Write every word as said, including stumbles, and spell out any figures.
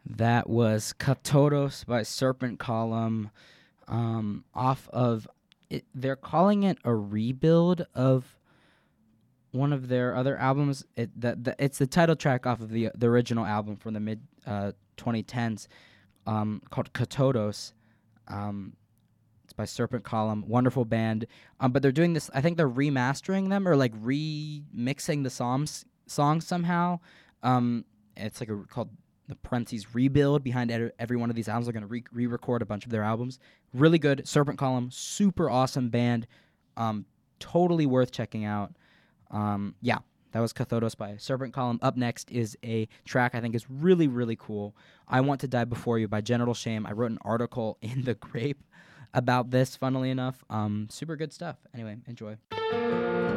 That was Katotos by Serpent Column, um, off of. It, they're calling it a rebuild of one of their other albums. It the, the, it's the title track off of the the original album from the mid uh, twenty tens, um, called Katotos. Um, it's by Serpent Column, wonderful band. Um, but they're doing this. I think they're remastering them or like remixing the songs songs somehow. Um, it's like a called the parentheses rebuild behind ed- every one of these albums. They're going to re- re-record a bunch of their albums. Really good. Serpent Column, super awesome band. Um, totally worth checking out. Um, yeah, that was Cathodos by Serpent Column. Up next is a track I think is really, really cool. I Want to Die Before You by Genital Shame. I wrote an article in The Grape about this, funnily enough. Um, super good stuff. Anyway, enjoy.